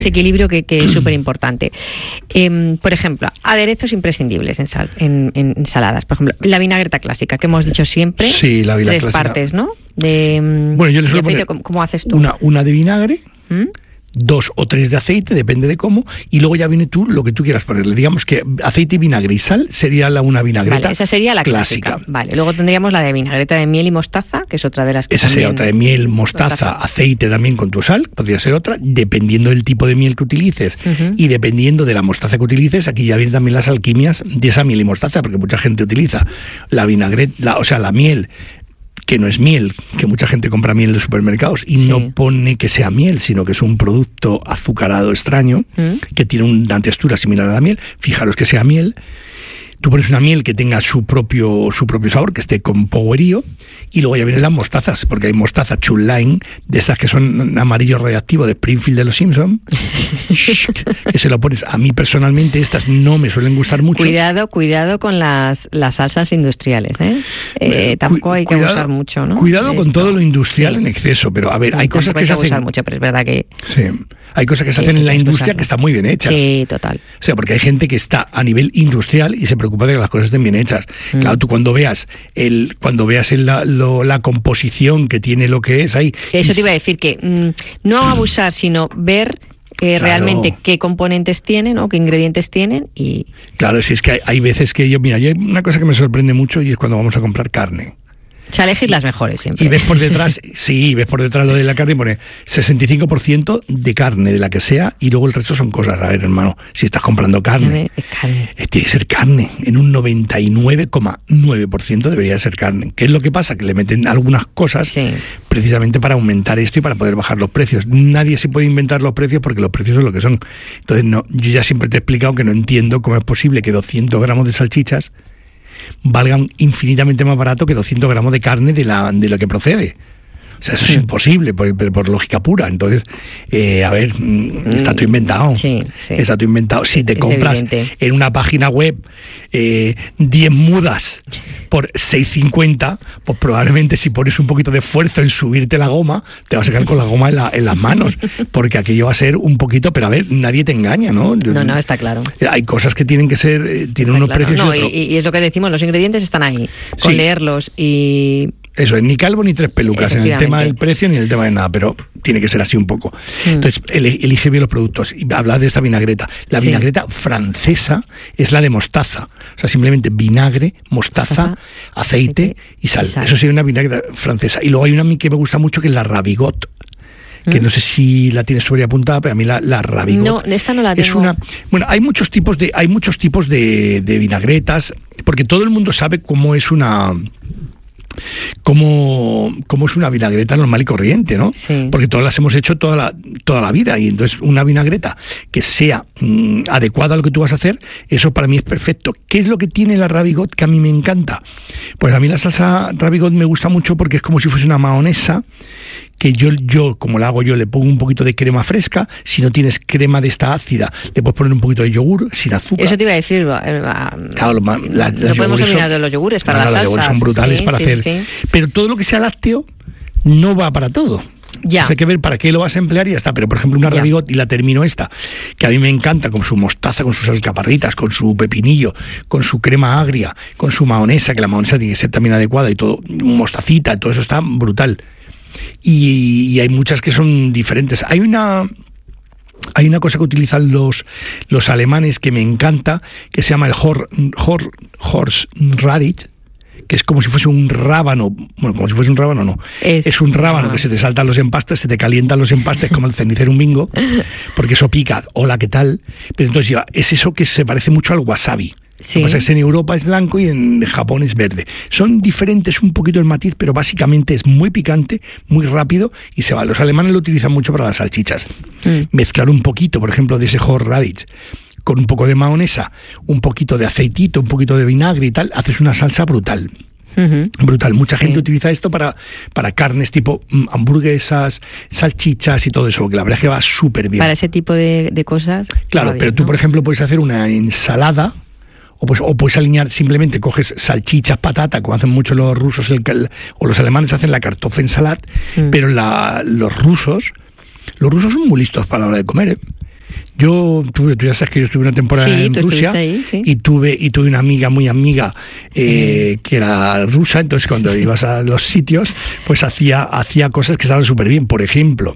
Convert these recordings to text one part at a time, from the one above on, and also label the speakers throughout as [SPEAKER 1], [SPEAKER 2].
[SPEAKER 1] ese equilibrio que es súper importante. Por ejemplo, aderezos imprescindibles en ensaladas. Por ejemplo, la vinagreta clásica, que hemos dicho siempre.
[SPEAKER 2] Sí, la vinagreta
[SPEAKER 1] clásica. 3 partes, ¿no?
[SPEAKER 2] Bueno, yo le suelo poner
[SPEAKER 1] ¿cómo haces tú?
[SPEAKER 2] Una de vinagre, 2 o 3 de aceite, depende de cómo, y luego ya viene tú lo que tú quieras ponerle. Digamos que aceite, vinagre y sal sería una vinagreta.
[SPEAKER 1] Vale, esa sería la clásica. Vale, luego tendríamos la de vinagreta de miel y mostaza, que es otra de las que
[SPEAKER 2] esa sería otra de miel, mostaza, aceite también con tu sal, podría ser otra, dependiendo del tipo de miel que utilices y dependiendo de la mostaza que utilices. Aquí ya vienen también las alquimias de esa miel y mostaza, porque mucha gente utiliza la vinagreta, o sea, la miel, que no es miel, que mucha gente compra miel en los supermercados y no pone que sea miel, sino que es un producto azucarado extraño que tiene una textura similar a la miel. Fijaros que sea miel. Tú pones una miel que tenga su propio sabor, que esté con powerío, y luego ya vienen las mostazas, porque hay mostaza chulline, de esas que son amarillo radiactivo de Springfield de los Simpsons, que se lo pones. A mí personalmente estas no me suelen gustar mucho.
[SPEAKER 1] Cuidado con las salsas industriales, tampoco hay que abusar mucho, ¿no?
[SPEAKER 2] Cuidado con todo lo industrial en exceso, pero a ver, hay cosas que se hacen
[SPEAKER 1] mucho, pero es verdad que
[SPEAKER 2] sí, hay cosas que se hacen en la industria que están muy bien hechas.
[SPEAKER 1] Sí, total.
[SPEAKER 2] O sea, porque hay gente que está a nivel industrial y se preocupa de que las cosas estén bien hechas. Claro, tú cuando veas la composición que tiene lo que es ahí.
[SPEAKER 1] Eso te iba a decir, que no abusar, sino ver realmente qué componentes tienen o qué ingredientes tienen. Y
[SPEAKER 2] claro, si es que hay veces que yo hay una cosa que me sorprende mucho y es cuando vamos a comprar carne.
[SPEAKER 1] O sea, elegir las mejores siempre.
[SPEAKER 2] Y ves por detrás, lo de la carne y pone 65% de carne, de la que sea, y luego el resto son cosas. A ver, hermano, si estás comprando carne, tiene que ser carne. En un 99,9% debería ser carne. ¿Qué es lo que pasa? Que le meten algunas cosas precisamente para aumentar esto y para poder bajar los precios. Nadie se puede inventar los precios porque los precios son lo que son. Entonces, yo ya siempre te he explicado que no entiendo cómo es posible que 200 gramos de salchichas valgan infinitamente más barato que 200 gramos de carne de lo que procede. O sea, eso es imposible, por lógica pura. Entonces, a ver, está todo inventado.
[SPEAKER 1] Sí.
[SPEAKER 2] Está todo inventado. Si te compras
[SPEAKER 1] evidente.
[SPEAKER 2] En una página web 10 mudas por 6,50, pues probablemente si pones un poquito de esfuerzo en subirte la goma, te vas a quedar con la goma en las manos, porque aquello va a ser un poquito, pero a ver, nadie te engaña, ¿no?
[SPEAKER 1] No, está claro.
[SPEAKER 2] Hay cosas que tienen que ser, tienen unos precios y otros.
[SPEAKER 1] Y es lo que decimos, los ingredientes están ahí, con leerlos y...
[SPEAKER 2] Eso, ni calvo ni 3 pelucas en el tema del precio ni en el tema de nada, pero tiene que ser así un poco. Entonces, elige bien los productos. Y habla de esta vinagreta. La vinagreta francesa es la de mostaza. O sea, simplemente vinagre, mostaza, aceite y sal. Eso sería una vinagreta francesa. Y luego hay una a mí que me gusta mucho, que es la Ravigot, que no sé si la tienes sobre apuntada, pero a mí la Ravigot.
[SPEAKER 1] No, esta no la tengo.
[SPEAKER 2] Es bueno, hay muchos tipos de vinagretas, porque todo el mundo sabe cómo es una vinagreta normal y corriente, ¿no?
[SPEAKER 1] Sí.
[SPEAKER 2] Porque todas las hemos hecho toda la vida, y entonces una vinagreta que sea adecuada a lo que tú vas a hacer, eso para mí es perfecto. ¿Qué es lo que tiene la Ravigot que a mí me encanta? Pues a mí la salsa Ravigot me gusta mucho porque es como si fuese una mahonesa, que yo como la hago yo, le pongo un poquito de crema fresca. Si no tienes crema de esta ácida, le puedes poner un poquito de yogur sin azúcar.
[SPEAKER 1] Eso te iba a decir.
[SPEAKER 2] Claro,
[SPEAKER 1] no podemos olvidar de los yogures para las salsas.
[SPEAKER 2] Los yogures son brutales para hacer. Pero todo lo que sea lácteo no va para todo.
[SPEAKER 1] Ya.
[SPEAKER 2] O sea, hay que ver para qué lo vas a emplear y ya está. Pero, por ejemplo, una Ravigot, y la termino esta, que a mí me encanta, con su mostaza, con sus alcaparritas, con su pepinillo, con su crema agria, con su mahonesa, que la mahonesa tiene que ser también adecuada, y todo, mostacita, todo eso está brutal. Y hay muchas que son diferentes. Hay una cosa que utilizan los alemanes que me encanta, que se llama el Horseradish, que es como si fuese un rábano. Bueno, como si fuese un rábano, no. Es un rábano que se te saltan los empastes, se te calientan los empastes como el cenicero un bingo, porque eso pica. Hola, ¿qué tal? Pero entonces es eso que se parece mucho al wasabi.
[SPEAKER 1] Sí.
[SPEAKER 2] Lo que pasa es que en Europa es blanco y en Japón es verde. Son diferentes un poquito el matiz, pero básicamente es muy picante, muy rápido y se va. Los alemanes lo utilizan mucho para las salchichas. Mezclar un poquito, por ejemplo, de ese Horseradish con un poco de mahonesa, un poquito de aceitito, un poquito de vinagre y tal, haces una salsa brutal. Brutal. Mucha gente utiliza esto para carnes tipo hamburguesas, salchichas y todo eso, porque la verdad es que va súper bien.
[SPEAKER 1] Para ese tipo de cosas.
[SPEAKER 2] Claro, pero tú, por ejemplo, puedes hacer una ensalada. O puedes alinear, simplemente coges salchichas, patata, como hacen mucho los rusos, o los alemanes hacen la Kartoffelsalat, pero los rusos son muy listos para la hora de comer, ¿eh? tú ya sabes que yo estuve una temporada en Rusia
[SPEAKER 1] ahí, sí.
[SPEAKER 2] y tuve una amiga muy amiga que era rusa, entonces cuando ibas a los sitios, pues hacía cosas que estaban súper bien. Por ejemplo,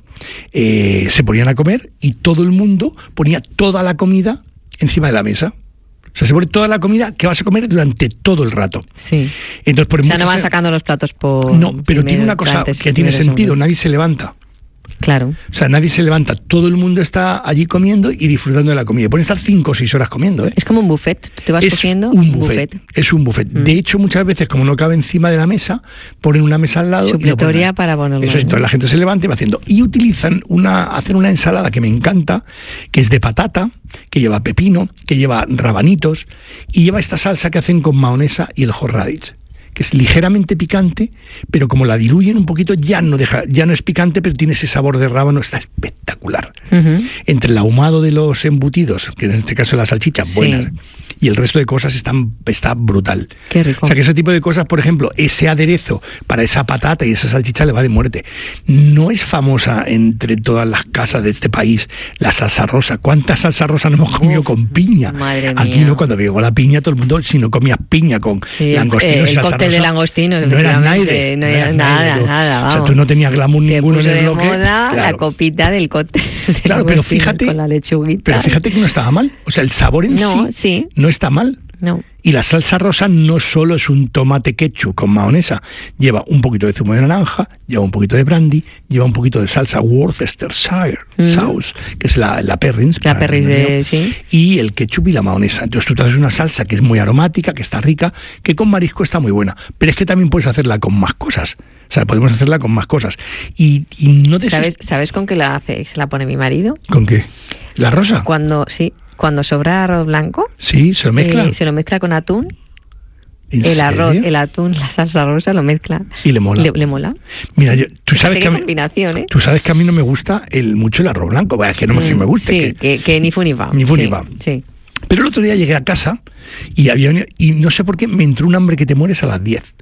[SPEAKER 2] se ponían a comer y todo el mundo ponía toda la comida encima de la mesa. O sea, se pone toda la comida que vas a comer durante todo el rato.
[SPEAKER 1] Sí.
[SPEAKER 2] Entonces,
[SPEAKER 1] no van sacando los platos por...
[SPEAKER 2] No, pero tiene una cosa que tiene sentido, nadie se levanta.
[SPEAKER 1] Claro.
[SPEAKER 2] O sea, nadie se levanta, todo el mundo está allí comiendo y disfrutando de la comida. Pueden estar 5 o 6 horas comiendo, ¿eh?
[SPEAKER 1] Es como un buffet, tú te vas cogiendo
[SPEAKER 2] un buffet. Es un buffet. De hecho, muchas veces, como no cabe encima de la mesa, ponen una mesa al lado.
[SPEAKER 1] Supletoria para ponerlo.
[SPEAKER 2] Eso es, entonces la gente se levanta y va haciendo. Y hacen una ensalada que me encanta, que es de patata, que lleva pepino, que lleva rabanitos, y lleva esta salsa que hacen con mahonesa y el horseradish, que es ligeramente picante, pero como la diluyen un poquito, ya no es picante, pero tiene ese sabor de rábano, está espectacular. Entre el ahumado de los embutidos, que en este caso la salchicha, buenas, y el resto de cosas está brutal.
[SPEAKER 1] Qué rico.
[SPEAKER 2] O sea, que ese tipo de cosas, por ejemplo, ese aderezo para esa patata y esa salchicha le va de muerte. No es famosa entre todas las casas de este país la salsa rosa. ¿Cuántas salsa rosa no hemos comido con piña?
[SPEAKER 1] Madre
[SPEAKER 2] Aquí
[SPEAKER 1] mía.
[SPEAKER 2] No, cuando llegó la piña, todo el mundo, si no comías piña con langostinos y salsa rosa,
[SPEAKER 1] de langostinos,
[SPEAKER 2] no eras nadie.
[SPEAKER 1] No era nada.
[SPEAKER 2] O sea, tú no tenías glamour ninguno en el bloque.
[SPEAKER 1] Se puso de moda la copita del cóctel.
[SPEAKER 2] Claro, pero fíjate,
[SPEAKER 1] con la lechuguita.
[SPEAKER 2] Pero fíjate que no estaba mal. O sea, el sabor en sí no está mal.
[SPEAKER 1] No.
[SPEAKER 2] Y la salsa rosa no solo es un tomate ketchup con mahonesa, lleva un poquito de zumo de naranja, lleva un poquito de brandy, lleva un poquito de salsa Worcestershire sauce, que es la Perrins.
[SPEAKER 1] La Perrins, sí.
[SPEAKER 2] Y el ketchup y la mahonesa. Entonces tú te haces una salsa que es muy aromática, que está rica, que con marisco está muy buena. Pero es que también puedes hacerla con más cosas. O sea, podemos hacerla con más cosas. Y no
[SPEAKER 1] ¿Sabes con qué la hace? ¿Se la pone mi marido?
[SPEAKER 2] ¿Con qué? ¿La rosa?
[SPEAKER 1] Cuando sobra arroz blanco,
[SPEAKER 2] sí, se lo mezcla.
[SPEAKER 1] Se lo mezcla con atún.
[SPEAKER 2] El
[SPEAKER 1] arroz, el atún, la salsa rosa lo mezcla.
[SPEAKER 2] Y le mola.
[SPEAKER 1] Le mola.
[SPEAKER 2] Mira, tú sabes que
[SPEAKER 1] tú
[SPEAKER 2] sabes que a mí no me gusta mucho el arroz blanco. Es que no es que me guste.
[SPEAKER 1] Sí, que ni fu ni fa.
[SPEAKER 2] Ni fu ni fa.
[SPEAKER 1] Sí.
[SPEAKER 2] Pero el otro día llegué a casa y no sé por qué me entró un hambre que te mueres a las 10.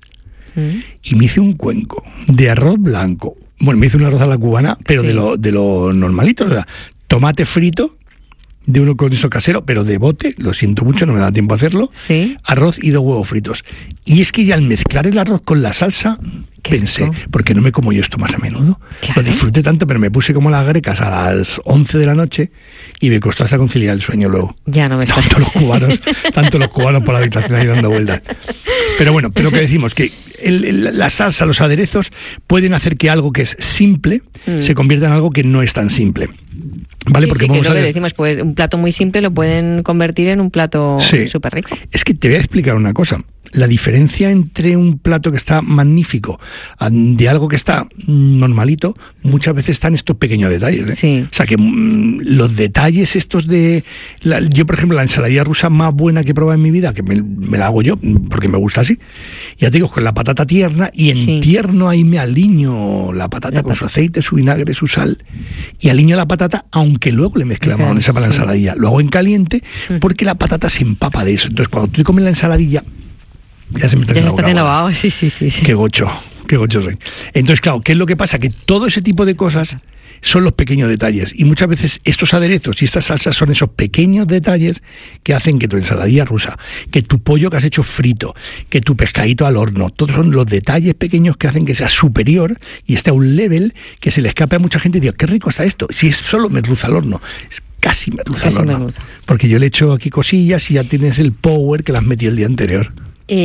[SPEAKER 2] Y me hice un cuenco de arroz blanco. Bueno, me hice un arroz a la cubana, pero de lo normalito. O sea, tomate frito, de uno con eso casero, pero de bote, lo siento mucho, no me da tiempo a hacerlo.
[SPEAKER 1] Sí.
[SPEAKER 2] Arroz y 2 huevos fritos. Y es que ya al mezclar el arroz con la salsa, pensé, ¿por qué no me como yo esto más a menudo? Claro. Lo disfruté tanto, pero me puse como las grecas a las 11 de la noche y me costó hasta conciliar el sueño luego.
[SPEAKER 1] Ya no me
[SPEAKER 2] tanto los cubanos por la habitación ahí dando vueltas. Pero bueno, pero que decimos que la salsa, los aderezos pueden hacer que algo que es simple se convierta en algo que no es tan simple. ¿Vale? Porque
[SPEAKER 1] que es lo que decimos, pues un plato muy simple lo pueden convertir en un plato súper rico.
[SPEAKER 2] Es que te voy a explicar una cosa. La diferencia entre un plato que está magnífico de algo que está normalito, muchas veces están estos pequeños detalles, ¿eh?
[SPEAKER 1] Sí.
[SPEAKER 2] O sea, que los detalles estos yo, por ejemplo, la ensaladilla rusa más buena que he probado en mi vida, que me la hago yo, porque me gusta así, ya te digo, con la patata tierna, y en tierno ahí me aliño la patata con su aceite, su vinagre, su sal, y aliño la patata, aunque luego le mezcle la mayonesa para la ensaladilla. Lo hago en caliente, porque la patata se empapa de eso. Entonces, cuando tú te comes la ensaladilla, ya se me está haciendo la boca.
[SPEAKER 1] Sí.
[SPEAKER 2] Qué gocho soy. Entonces, claro, ¿qué es lo que pasa? Que todo ese tipo de cosas son los pequeños detalles. Y muchas veces estos aderezos y estas salsas son esos pequeños detalles que hacen que tu ensaladilla rusa, que tu pollo que has hecho frito, que tu pescadito al horno, todos son los detalles pequeños que hacen que sea superior y esté a un level que se le escape a mucha gente y diga, qué rico está esto. Si es solo merluza al horno, es casi merluza al horno. Porque yo le echo aquí cosillas y ya tienes el power que las metí el día anterior.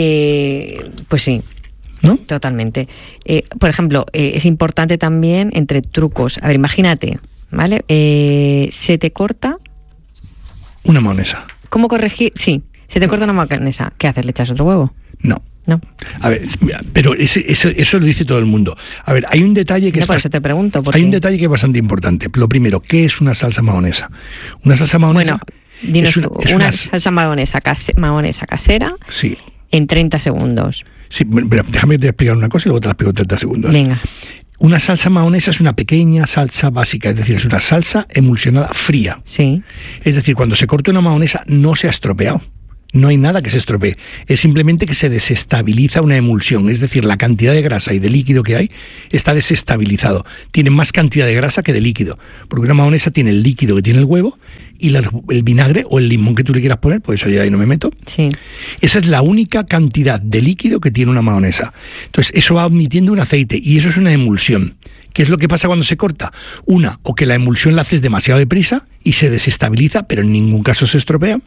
[SPEAKER 1] Pues sí.
[SPEAKER 2] ¿No?
[SPEAKER 1] Totalmente. Por ejemplo, es importante también entre trucos. A ver, imagínate, ¿vale? Se te corta
[SPEAKER 2] una mahonesa.
[SPEAKER 1] ¿Cómo corregir? Sí, se te corta una mahonesa. ¿Qué haces? ¿Le echas otro huevo?
[SPEAKER 2] No. A ver, pero eso lo dice todo el mundo. A ver, hay un detalle que
[SPEAKER 1] por eso te pregunto.
[SPEAKER 2] Hay un detalle que es bastante importante. Lo primero, ¿qué es una salsa mahonesa? Una salsa mahonesa.
[SPEAKER 1] Bueno, dinos una salsa mahonesa casera.
[SPEAKER 2] Sí.
[SPEAKER 1] En 30 segundos.
[SPEAKER 2] Sí, pero déjame explicar una cosa y luego te la explico en 30 segundos.
[SPEAKER 1] Venga.
[SPEAKER 2] Una salsa mahonesa es una pequeña salsa básica, es decir, es una salsa emulsionada fría.
[SPEAKER 1] Sí.
[SPEAKER 2] Es decir, cuando se corta una mahonesa no se ha estropeado. No hay nada que se estropee. Es simplemente que se desestabiliza una emulsión. Es decir, la cantidad de grasa y de líquido que hay está desestabilizado. Tiene más cantidad de grasa que de líquido. Porque una mahonesa tiene el líquido que tiene el huevo y el vinagre o el limón que tú le quieras poner, pues eso ya ahí no me meto.
[SPEAKER 1] Sí.
[SPEAKER 2] Esa es la única cantidad de líquido que tiene una mahonesa. Entonces, eso va admitiendo un aceite y eso es una emulsión. ¿Qué es lo que pasa cuando se corta? O que la emulsión la haces demasiado deprisa y se desestabiliza, pero en ningún caso se estropea.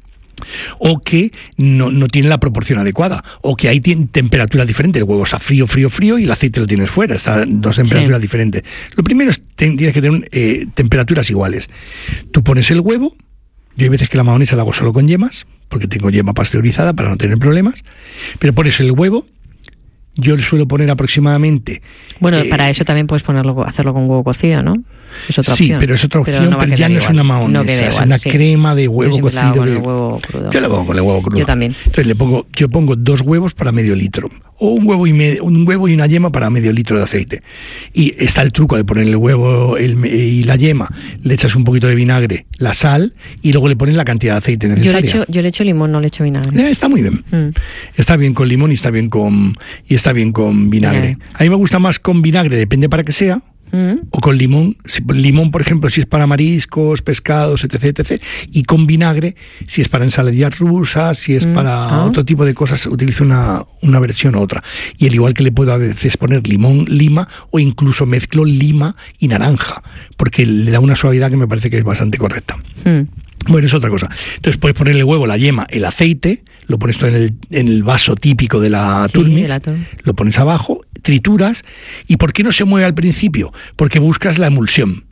[SPEAKER 2] O que no tiene la proporción adecuada, o que hay temperaturas diferentes. El huevo está frío y el aceite lo tienes fuera, está dos temperaturas diferentes. Lo primero es tienes que tener temperaturas iguales. Tú pones el huevo, yo hay veces que la mahonesa la hago solo con yemas, porque tengo yema pasteurizada para no tener problemas, pero pones el huevo. Yo le suelo poner aproximadamente...
[SPEAKER 1] Bueno, para eso también puedes hacerlo con huevo cocido, ¿no? Es otra opción.
[SPEAKER 2] Sí, pero es otra opción, pero ya no es una mahonesa, es una crema de huevo cocido.
[SPEAKER 1] Con el huevo crudo.
[SPEAKER 2] Yo lo pongo con el huevo crudo.
[SPEAKER 1] Yo también.
[SPEAKER 2] Entonces yo pongo 2 huevos para medio litro, o un huevo y una yema para medio litro de aceite. Y está el truco de poner el huevo y la yema, le echas un poquito de vinagre, la sal, y luego le pones la cantidad de aceite necesaria.
[SPEAKER 1] Yo le echo limón, no le echo vinagre.
[SPEAKER 2] Está muy bien. Está bien con limón y está bien con vinagre. A mí me gusta más con vinagre, depende para qué sea. O con limón. Limón, por ejemplo, si es para mariscos, pescados, etc. Y con vinagre, si es para ensaladillas rusas, si es para otro tipo de cosas, utilizo una versión u otra. Y al igual que le puedo a veces poner limón, lima, o incluso mezclo lima y naranja, porque le da una suavidad que me parece que es bastante correcta. Bueno, es otra cosa. Entonces puedes ponerle el huevo, la yema, el aceite, lo pones todo en el vaso típico de la Turmix, lo pones abajo, trituras. ¿Y por qué no se mueve al principio? Porque buscas la emulsión.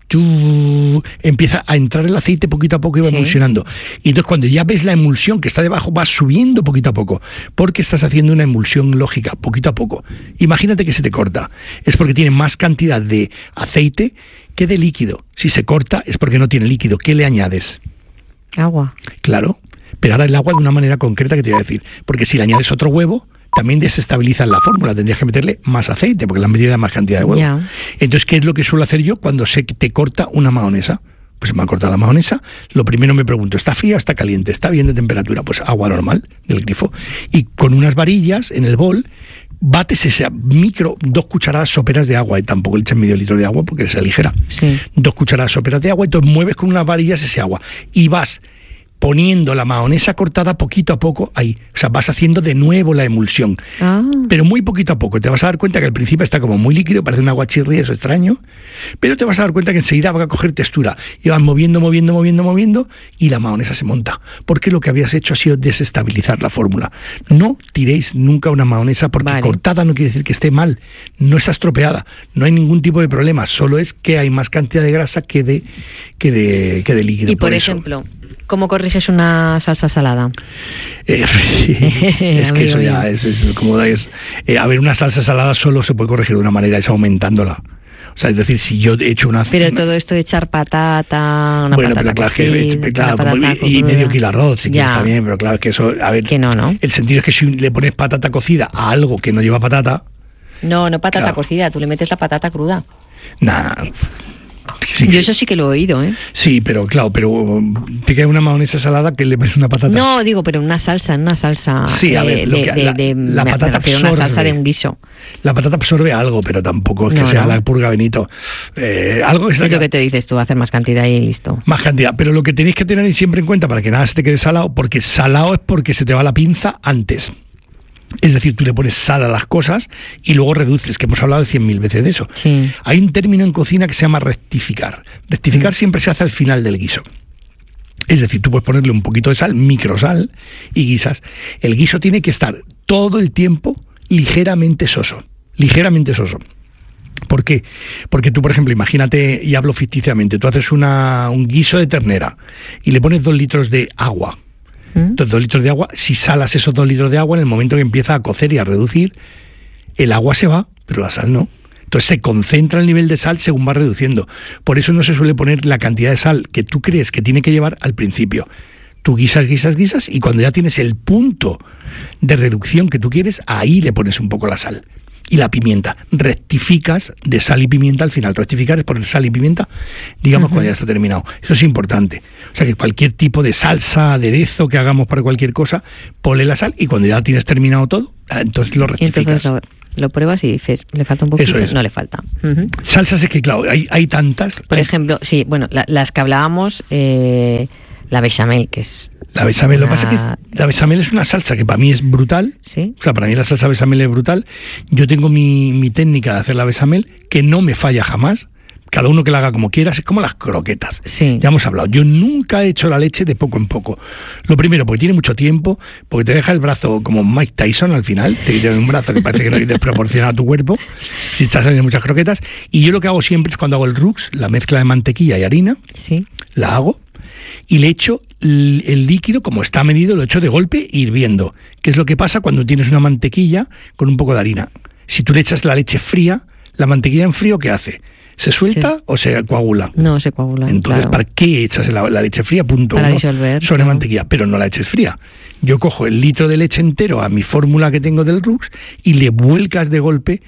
[SPEAKER 2] Empieza a entrar el aceite poquito a poco y va emulsionando. Y entonces cuando ya ves la emulsión que está debajo, va subiendo poquito a poco, porque estás haciendo una emulsión lógica, poquito a poco. Imagínate que se te corta. Es porque tiene más cantidad de aceite que de líquido. Si se corta es porque no tiene líquido. ¿Qué le añades?
[SPEAKER 1] Agua.
[SPEAKER 2] Claro, pero ahora el agua de una manera concreta que te voy a decir, porque si le añades otro huevo, también desestabilizas la fórmula, tendrías que meterle más aceite, porque le has metido más cantidad de huevo. Ya. Entonces, ¿qué es lo que suelo hacer yo cuando sé que te corta una mahonesa? Pues se me ha cortado la mahonesa, lo primero me pregunto, ¿está fría o está caliente? ¿Está bien de temperatura? Pues agua normal, del grifo. Y con unas varillas en el bol, bates ese 2 cucharadas soperas de agua, y tampoco le echas medio litro de agua porque se aligera. 2 cucharadas soperas de agua, y entonces mueves con unas varillas ese agua y vas poniendo la mahonesa cortada poquito a poco ahí. O sea, vas haciendo de nuevo la emulsión. Pero muy poquito a poco. Te vas a dar cuenta que al principio está como muy líquido, parece un aguachirri, eso extraño, pero te vas a dar cuenta que enseguida va a coger textura. Y vas moviendo, y la mahonesa se monta. Porque lo que habías hecho ha sido desestabilizar la fórmula. No tiréis nunca una mahonesa porque cortada no quiere decir que esté mal. No está estropeada. No hay ningún tipo de problema. Solo es que hay más cantidad de grasa que de líquido.
[SPEAKER 1] Y por ejemplo, ¿cómo corriges una salsa salada?
[SPEAKER 2] Es que eso ya es como a ver, una salsa salada solo se puede corregir de una manera, es aumentándola. O sea, es decir, si yo he hecho
[SPEAKER 1] Pero todo esto de echar patata,
[SPEAKER 2] pero claro, y medio kilo de arroz, si quieres también, pero claro, es que eso, a ver,
[SPEAKER 1] que no. El
[SPEAKER 2] sentido es que si le pones patata cocida a algo que no lleva patata...
[SPEAKER 1] No patata cocida, tú le metes la patata cruda.
[SPEAKER 2] Nada.
[SPEAKER 1] Sí, yo eso sí que lo he oído, ¿eh?
[SPEAKER 2] Sí, pero claro, te queda una mahonesa salada que le pones una patata.
[SPEAKER 1] No, digo, pero una salsa.
[SPEAKER 2] Sí, a ver, la patata absorbe.
[SPEAKER 1] Una salsa de un guiso.
[SPEAKER 2] La patata absorbe algo, pero tampoco es que sea la purga Benito. Algo es
[SPEAKER 1] lo que te dices tú, hacer más cantidad y listo.
[SPEAKER 2] Más cantidad, pero lo que tenéis que tener siempre en cuenta para que nada se te quede salado, porque salado es porque se te va la pinza antes. Es decir, tú le pones sal a las cosas y luego reduces, que hemos hablado 100.000 veces de eso.
[SPEAKER 1] Sí.
[SPEAKER 2] Hay un término en cocina que se llama rectificar. Rectificar siempre se hace al final del guiso. Es decir, tú puedes ponerle un poquito de sal, microsal, y guisas. El guiso tiene que estar todo el tiempo ligeramente soso. Ligeramente soso. ¿Por qué? Porque tú, por ejemplo, imagínate, y hablo ficticiamente, tú haces un guiso de ternera y le pones 2 litros de agua. Entonces 2 litros de agua, si salas esos 2 litros de agua, en el momento que empieza a cocer y a reducir, el agua se va, pero la sal no. Entonces se concentra el nivel de sal según va reduciendo. Por eso no se suele poner la cantidad de sal que tú crees que tiene que llevar al principio. Tú guisas, y cuando ya tienes el punto de reducción que tú quieres, ahí le pones un poco la sal. y la pimienta. Rectificas de sal y pimienta al final. Rectificar es poner sal y pimienta, digamos, cuando ya está terminado. Eso es importante. O sea, que cualquier tipo de salsa, aderezo que hagamos para cualquier cosa, ponle la sal y cuando ya tienes terminado todo, entonces lo rectificas.
[SPEAKER 1] Entonces lo pruebas y dices, ¿le falta un poquito? No le falta.
[SPEAKER 2] Salsas es que, claro, hay tantas.
[SPEAKER 1] Por ejemplo, sí, bueno, las que hablábamos, la bechamel, que es...
[SPEAKER 2] La bechamel, lo que pasa es que la bechamel es una salsa que para mí es brutal.
[SPEAKER 1] ¿Sí?
[SPEAKER 2] O sea, para mí la salsa bechamel es brutal. Yo tengo mi técnica de hacer la bechamel que no me falla jamás. Cada uno que la haga como quiera, es como las croquetas.
[SPEAKER 1] Sí.
[SPEAKER 2] Ya hemos hablado. Yo nunca he hecho la leche de poco en poco. Lo primero, porque tiene mucho tiempo, porque te deja el brazo como Mike Tyson al final. Te da un brazo que parece que no es desproporcionado a tu cuerpo, si estás haciendo muchas croquetas. Y yo lo que hago siempre es cuando hago el rux, la mezcla de mantequilla y harina,
[SPEAKER 1] sí,
[SPEAKER 2] la hago y le echo el líquido, como está medido, lo echo de golpe hirviendo. ¿Qué es lo que pasa cuando tienes una mantequilla con un poco de harina? Si tú le echas la leche fría, la mantequilla en frío, ¿qué hace? ¿Se suelta o se coagula?
[SPEAKER 1] No, se coagula.
[SPEAKER 2] Entonces,
[SPEAKER 1] claro.
[SPEAKER 2] ¿Para qué echas la leche fría? Punto
[SPEAKER 1] para
[SPEAKER 2] 1
[SPEAKER 1] disolver,
[SPEAKER 2] sobre mantequilla, pero no la eches fría. Yo cojo el litro de leche entero a mi fórmula que tengo del Rux y le vuelcas de golpe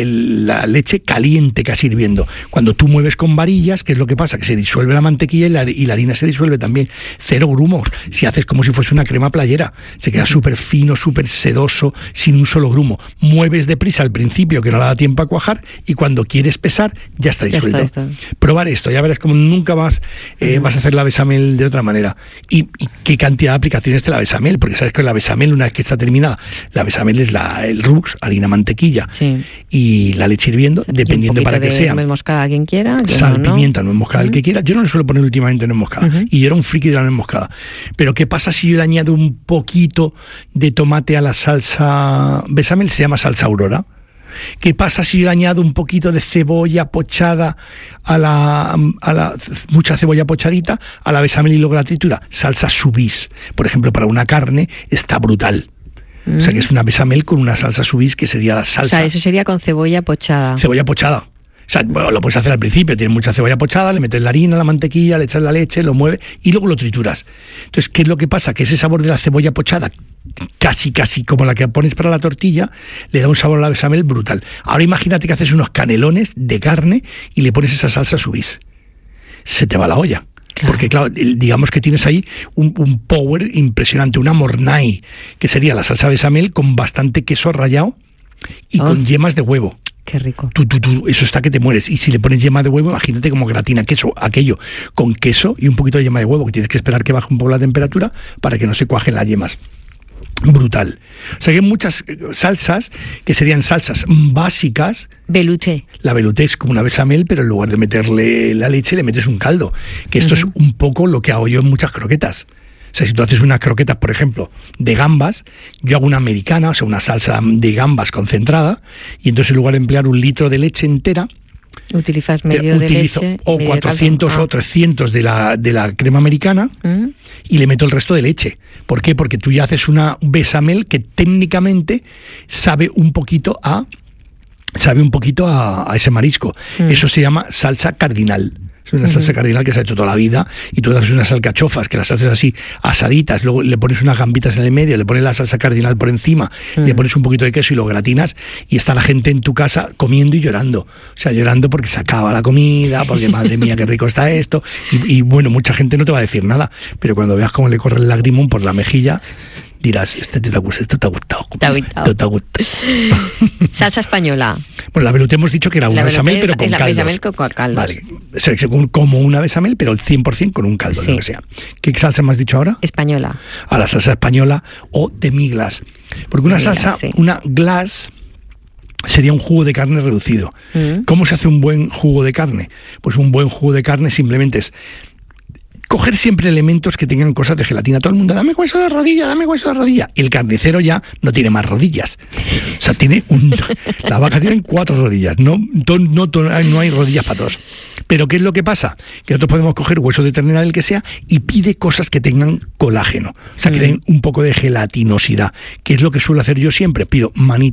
[SPEAKER 2] la leche caliente, casi hirviendo. Cuando tú mueves con varillas, ¿qué es lo que pasa? Que se disuelve la mantequilla y la harina se disuelve también. Cero grumos. Si haces como si fuese una crema playera, se queda súper fino, súper sedoso, sin un solo grumo. Mueves deprisa al principio, que no le da tiempo a cuajar, y cuando quieres pesar, ya está disuelto.
[SPEAKER 1] Ya está.
[SPEAKER 2] Probar esto, ya verás como nunca vas a hacer la bechamel de otra manera. Y qué cantidad de aplicaciones de la bechamel, porque sabes que la bechamel, una vez que está terminada, la bechamel es el Rux, harina, mantequilla,
[SPEAKER 1] sí,
[SPEAKER 2] y la leche hirviendo, dependiendo para que sea.
[SPEAKER 1] Nuez moscada quien quiera.
[SPEAKER 2] Sal, pimienta, nuez moscada, el que quiera. Yo no le suelo poner últimamente nuez moscada, y yo era un friki de la nuez moscada. Pero ¿qué pasa si yo le añado un poquito de tomate a la salsa bechamel? Se llama salsa Aurora. ¿Qué pasa si yo le añado un poquito de cebolla pochada a la mucha cebolla pochadita a la bechamel y luego la tritura? Salsa Subís, por ejemplo, para una carne está brutal. O sea, que es una bechamel con una salsa Subís, que sería la salsa.
[SPEAKER 1] O sea, eso sería con cebolla pochada.
[SPEAKER 2] Cebolla pochada. O sea, bueno, lo puedes hacer al principio, tienes mucha cebolla pochada, le metes la harina, la mantequilla, le echas la leche, lo mueves y luego lo trituras. Entonces, ¿qué es lo que pasa? Que ese sabor de la cebolla pochada, casi como la que pones para la tortilla, le da un sabor a la bechamel brutal. Ahora imagínate que haces unos canelones de carne y le pones esa salsa Subís. Se te va la olla. Claro. Porque, claro, digamos que tienes ahí un power impresionante, una mornay, que sería la salsa bechamel con bastante queso rallado y con yemas de huevo.
[SPEAKER 1] Qué rico.
[SPEAKER 2] Eso está que te mueres. Y si le pones yema de huevo, imagínate como gratina queso, aquello, con queso y un poquito de yema de huevo, que tienes que esperar que baje un poco la temperatura para que no se cuajen las yemas. Brutal. O sea que hay muchas salsas que serían salsas básicas.
[SPEAKER 1] Velouté.
[SPEAKER 2] La velouté es como una bechamel, pero en lugar de meterle la leche, le metes un caldo. Que esto es un poco lo que hago yo en muchas croquetas. O sea, si tú haces unas croquetas, por ejemplo, de gambas, yo hago una americana, o sea, una salsa de gambas concentrada, y entonces en lugar de emplear un litro de leche entera,
[SPEAKER 1] utilizas medio de leche
[SPEAKER 2] o 400 o 300 de la crema americana y le meto el resto de leche. ¿Por qué? Porque tú ya haces una bechamel que técnicamente sabe un poquito a ese marisco. Eso se llama salsa cardinal. Es una salsa cardinal que se ha hecho toda la vida, y tú haces unas alcachofas que las haces así asaditas, luego le pones unas gambitas en el medio, le pones la salsa cardinal por encima, le pones un poquito de queso y lo gratinas, y está la gente en tu casa comiendo y llorando. O sea, llorando porque se acaba la comida, porque madre mía, qué rico está esto. Y bueno, mucha gente no te va a decir nada, pero cuando veas cómo le corre el lagrimón por la mejilla, dirás, esto te ha gustado. Te ha gustado.
[SPEAKER 1] Salsa española.
[SPEAKER 2] Bueno, la velouté hemos dicho que era una bechamel, pero con caldos. La bechamel
[SPEAKER 1] con caldos.
[SPEAKER 2] Vale, como una bechamel, pero el 100% con un caldo, lo que sea. ¿Qué salsa me has dicho ahora?
[SPEAKER 1] Española.
[SPEAKER 2] A la salsa española o demi-glace. Porque una salsa, una glace, sería un jugo de carne reducido. ¿Cómo se hace un buen jugo de carne? Pues un buen jugo de carne simplemente es coger siempre elementos que tengan cosas de gelatina. Todo el mundo, dame hueso de rodilla, dame hueso de rodilla. Y el carnicero ya no tiene más rodillas. O sea, la vaca tiene 4 rodillas. No hay rodillas para todos. Pero ¿qué es lo que pasa? Que nosotros podemos coger huesos de ternera del que sea y pide cosas que tengan colágeno, o sea, que den un poco de gelatinosidad, que es lo que suelo hacer yo siempre. Pido manos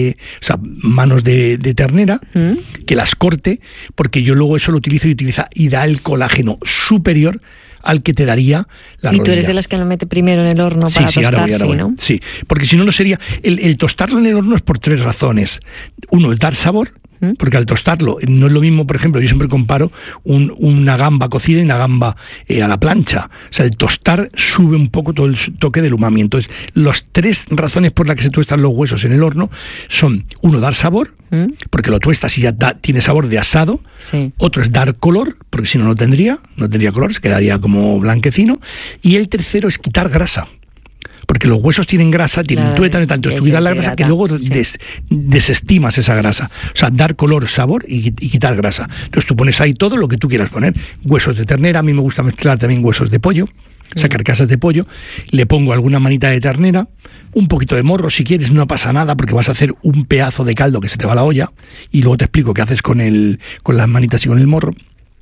[SPEAKER 2] de ternera, que las corte, porque yo luego eso lo utilizo y da el colágeno superior al que te daría la rodilla.
[SPEAKER 1] ¿Y tú eres de las que lo mete primero en el horno para tostar?
[SPEAKER 2] Ahora voy.
[SPEAKER 1] ¿No?
[SPEAKER 2] Sí, porque si no, no sería... El tostarlo en el horno es por 3 razones. Uno, el dar sabor, porque al tostarlo no es lo mismo. Por ejemplo, yo siempre comparo una gamba cocida y una gamba a la plancha. O sea, el tostar sube un poco todo el toque del umami. Entonces, las 3 razones por las que se tuestan los huesos en el horno son: uno, dar sabor, porque lo tuestas y ya tiene sabor de asado.
[SPEAKER 1] Sí.
[SPEAKER 2] Otro es dar color, porque si no, no tendría color, se quedaría como blanquecino. Y el tercero es quitar grasa, porque los huesos tienen grasa, tienen tuétano y tanto, estuviera la grasa que luego desestimas esa grasa. O sea, dar color, sabor y quitar grasa. Entonces tú pones ahí todo lo que tú quieras poner. Huesos de ternera, a mí me gusta mezclar también huesos de pollo, sacar carcasas de pollo, le pongo alguna manita de ternera, un poquito de morro si quieres, no pasa nada, porque vas a hacer un pedazo de caldo que se te va a la olla, y luego te explico qué haces con las manitas y con el morro.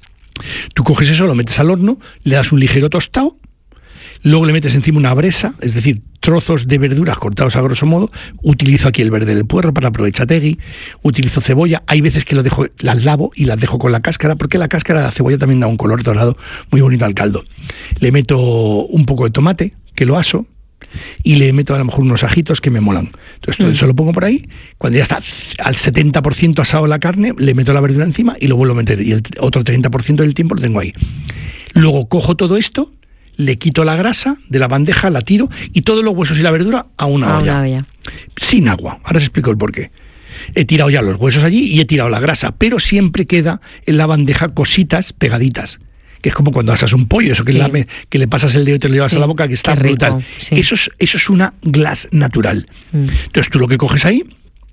[SPEAKER 2] Tú coges eso, lo metes al horno, le das un ligero tostado, luego le metes encima una bresa, es decir, trozos de verduras cortados a grosso modo. Utilizo aquí el verde del puerro para aprovechategui, utilizo cebolla, hay veces que las lavo y las dejo con la cáscara, porque la cáscara de la cebolla también da un color dorado muy bonito al caldo. Le meto un poco de tomate, que lo aso, y le meto a lo mejor unos ajitos que me molan. Entonces todo eso lo pongo por ahí. Cuando ya está al 70% asado la carne, le meto la verdura encima y lo vuelvo a meter, y el otro 30% del tiempo lo tengo ahí. Luego cojo todo esto, le quito la grasa de la bandeja, la tiro, y todos los huesos y la verdura a una olla. Sin agua. Ahora os explico el porqué. He tirado ya los huesos allí y he tirado la grasa, pero siempre queda en la bandeja cositas pegaditas, que es como cuando asas un pollo, eso que le pasas el dedo y te lo llevas a la boca, que está brutal. Sí. Eso es una glace natural. Entonces tú lo que coges ahí,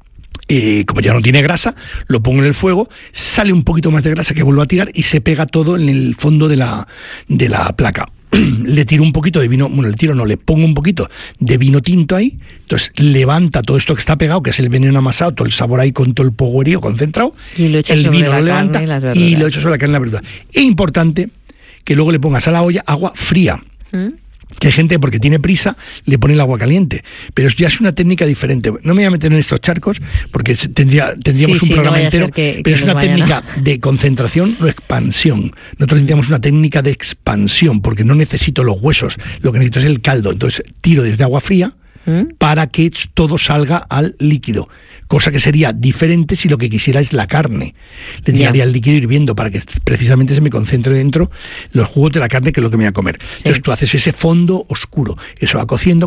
[SPEAKER 2] como ya no tiene grasa, lo pongo en el fuego, sale un poquito más de grasa que vuelvo a tirar y se pega todo en el fondo de la placa. Le tiro un poquito de vino, le pongo un poquito de vino tinto ahí, entonces levanta todo esto que está pegado, que es el veneno amasado, todo el sabor ahí con todo el poguerío concentrado,
[SPEAKER 1] y lo
[SPEAKER 2] el vino lo levanta y lo echo sobre la carne y la verdura. Es importante que luego le pongas a la olla agua fría. Que hay gente, porque tiene prisa, le pone el agua caliente, pero ya es una técnica diferente. No me voy a meter en estos charcos porque tendríamos un programa entero, pero es una técnica de concentración o expansión. Nosotros necesitamos una técnica de expansión, porque no necesito los huesos, lo que necesito es el caldo. Entonces tiro desde agua fría para que todo salga al líquido, cosa que sería diferente si lo que quisiera es la carne. Le tiraría el líquido hirviendo para que precisamente se me concentre dentro los jugos de la carne, que es lo que me voy a comer. Entonces tú haces ese fondo oscuro, eso va cociendo,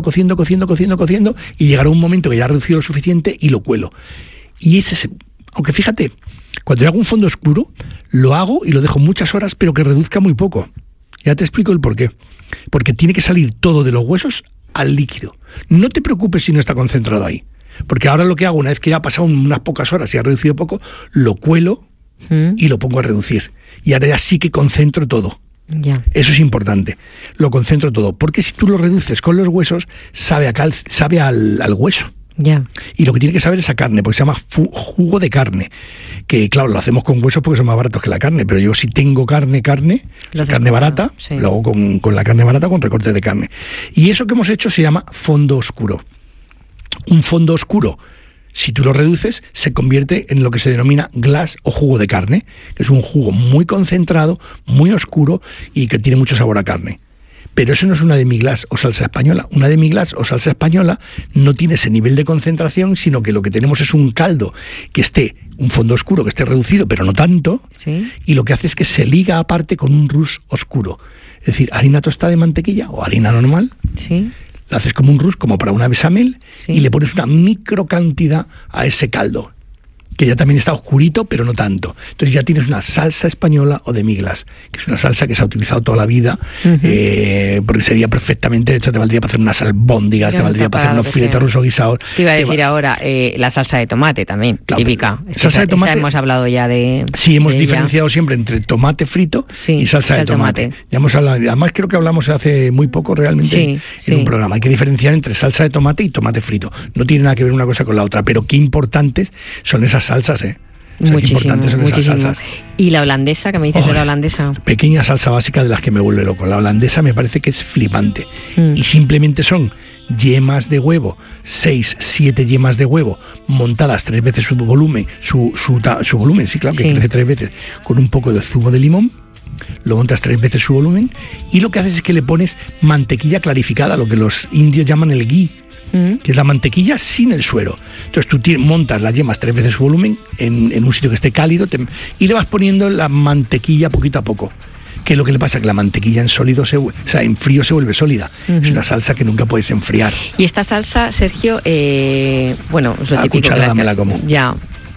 [SPEAKER 2] y llegará un momento que ya ha reducido lo suficiente y lo cuelo. Y aunque fíjate, cuando yo hago un fondo oscuro, lo hago y lo dejo muchas horas, pero que reduzca muy poco. Ya te explico el porqué. Porque tiene que salir todo de los huesos al líquido. No te preocupes si no está concentrado ahí, porque ahora lo que hago, una vez que ya ha pasado unas pocas horas y ha reducido poco, lo cuelo y lo pongo a reducir, y ahora ya sí que concentro todo. Eso es importante, lo concentro todo, porque si tú lo reduces con los huesos, sabe al hueso. Y lo que tiene que saber es a carne, porque se llama jugo de carne, que claro, lo hacemos con huesos porque son más baratos que la carne, pero yo si tengo carne barata, lo hago con la carne barata, con recortes de carne. Y eso que hemos hecho se llama fondo oscuro. Un fondo oscuro, si tú lo reduces, se convierte en lo que se denomina glace o jugo de carne, que es un jugo muy concentrado, muy oscuro y que tiene mucho sabor a carne. Pero eso no es una demi-glace o salsa española. Una demi-glace o salsa española no tiene ese nivel de concentración, sino que lo que tenemos es un caldo que esté, un fondo oscuro, que esté reducido, pero no tanto, y lo que hace es que se liga aparte con un rouge oscuro. Es decir, harina tostada de mantequilla o harina normal, la haces como un rouge, como para una bechamel, y le pones una micro cantidad a ese caldo, que ya también está oscurito, pero no tanto. Entonces ya tienes una salsa española o demi-glace, que es una salsa que se ha utilizado toda la vida, porque sería perfectamente hecha, te valdría para hacer unas albóndigas, te valdría para hacer unos filetes rusos guisados.
[SPEAKER 1] Te iba a decir ahora, la salsa de tomate también, típica.
[SPEAKER 2] Salsa de tomate.
[SPEAKER 1] Hemos hablado ya de...
[SPEAKER 2] Sí, hemos diferenciado siempre entre tomate frito y salsa de tomate. Ya hemos hablado, además creo que hablamos hace muy poco realmente en un programa. Hay que diferenciar entre salsa de tomate y tomate frito. No tiene nada que ver una cosa con la otra, pero qué importantes son esas salsas, O sea, qué importantes son esas salsas.
[SPEAKER 1] ¿Y la holandesa? ¿Qué me dices de la holandesa?
[SPEAKER 2] Pequeña salsa básica de las que me vuelve loco. La holandesa me parece que es flipante. Y simplemente son yemas de huevo, 6, 7 yemas de huevo, montadas 3 veces su volumen, su volumen, sí, claro, que crece 3 veces, con un poco de zumo de limón. Lo montas 3 veces su volumen y lo que haces es que le pones mantequilla clarificada, lo que los indios llaman el ghee, que es la mantequilla sin el suero. Entonces tú montas las yemas 3 veces su volumen en un sitio que esté cálido y le vas poniendo la mantequilla poquito a poco. ¿Qué es lo que le pasa? Que la mantequilla en frío se vuelve sólida. Es una salsa que nunca puedes enfriar.
[SPEAKER 1] Y esta salsa, Sergio, bueno, es lo típico.
[SPEAKER 2] Cucharada me la como.
[SPEAKER 1] Ya.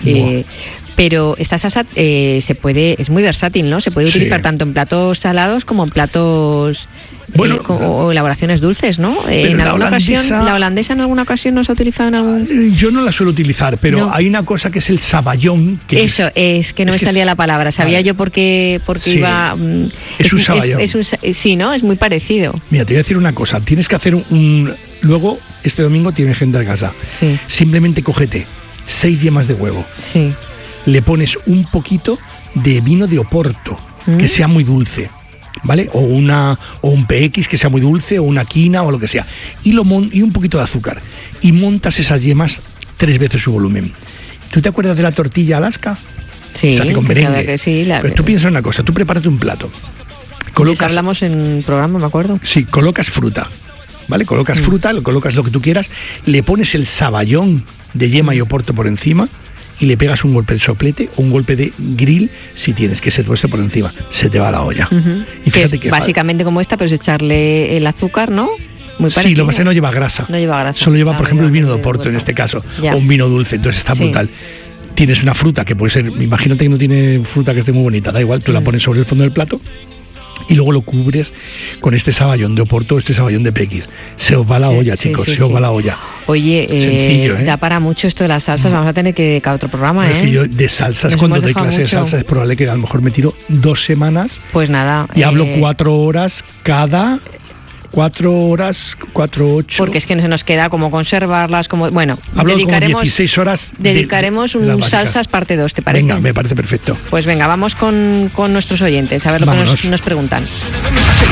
[SPEAKER 1] Pero esta salsa es muy versátil, ¿no? Se puede utilizar tanto en platos salados como en platos o elaboraciones dulces, ¿no? En alguna ocasión, la holandesa en alguna ocasión no se ha utilizado en algún...
[SPEAKER 2] Yo no la suelo utilizar, pero hay una cosa que es el saballón.
[SPEAKER 1] Eso, es que no me salía la palabra. Sabía yo porque iba...
[SPEAKER 2] Es un saballón.
[SPEAKER 1] Sí, ¿no? Es muy parecido.
[SPEAKER 2] Mira, te voy a decir una cosa. Tienes que hacer Luego, este domingo tienes gente a casa.
[SPEAKER 1] Sí.
[SPEAKER 2] Simplemente cógete 6 yemas de huevo.
[SPEAKER 1] Sí.
[SPEAKER 2] Le pones un poquito de vino de Oporto, que sea muy dulce, ¿vale? O un PX que sea muy dulce, o una quina o lo que sea. Y un poquito de azúcar. Y montas esas yemas 3 veces su volumen. ¿Tú te acuerdas de la tortilla Alaska?
[SPEAKER 1] Sí.
[SPEAKER 2] Se hace con merengue.
[SPEAKER 1] Que sí,
[SPEAKER 2] Pero tú piensas una cosa, tú prepárate un plato.
[SPEAKER 1] Hablamos en un programa, me acuerdo.
[SPEAKER 2] Sí, colocas fruta, ¿vale? Colocas fruta, colocas lo que tú quieras, le pones el saballón de yema y Oporto por encima, y le pegas un golpe de soplete o un golpe de grill, si tienes, que se tueste por encima, se te va la olla.
[SPEAKER 1] Y fíjate que básicamente como esta, pero es echarle el azúcar, ¿no? Muy parecido.
[SPEAKER 2] Sí, lo que pasa es que no lleva grasa.
[SPEAKER 1] No lleva grasa.
[SPEAKER 2] Solo lleva, por ejemplo, el vino de Oporto en este caso, o un vino dulce, entonces está brutal. Tienes una fruta que puede ser, imagínate que no tiene fruta que esté muy bonita, da igual, tú la pones sobre el fondo del plato y luego lo cubres con este saballón de Oporto, este saballón de PX. Se os va la olla, chicos, se os va la olla.
[SPEAKER 1] Oye, sencillo, da para mucho esto de las salsas, vamos a tener que dedicar otro programa,
[SPEAKER 2] Pero es que yo de salsas, cuando doy clase de salsas, es probable que a lo mejor me tiro 2 semanas.
[SPEAKER 1] Pues nada.
[SPEAKER 2] Y hablo 4 horas cada... 4 horas, 4, 8...
[SPEAKER 1] Porque es que se nos queda como conservarlas, como... Bueno,
[SPEAKER 2] hablo dedicaremos como 16 horas
[SPEAKER 1] dedicaremos un salsas parte 2, ¿te parece?
[SPEAKER 2] Venga, me parece perfecto.
[SPEAKER 1] Pues venga, vamos con nuestros oyentes, a ver lo que nos preguntan.